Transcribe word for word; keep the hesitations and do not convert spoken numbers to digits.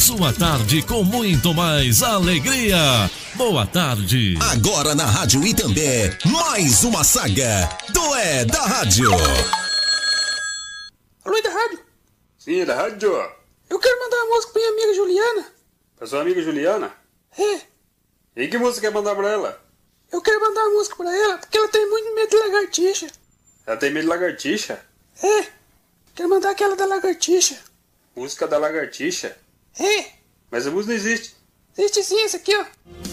sua tarde com muito mais alegria. Boa tarde. Agora na Rádio Itambé, mais uma saga do É da Rádio. Alô, é da rádio? Sim, é da rádio. Eu quero mandar uma música pra minha amiga Juliana. Pra sua amiga Juliana? É. E que música quer mandar pra ela? Eu quero mandar uma música pra ela porque ela tem muito medo de lagartixa. Ela tem medo de lagartixa? É. Quero mandar aquela da lagartixa. Música da lagartixa? É. Mas a música não existe. Existe sim, essa aqui, ó.